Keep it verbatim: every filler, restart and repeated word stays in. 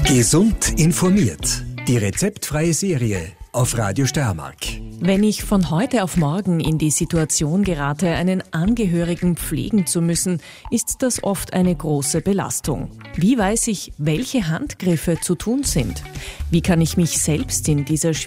Gesund informiert. Die rezeptfreie Serie auf Radio Steiermark. Wenn ich von heute auf morgen in die Situation gerate, einen Angehörigen pflegen zu müssen, ist das oft eine große Belastung. Wie weiß ich, welche Handgriffe zu tun sind? Wie kann ich mich selbst in dieser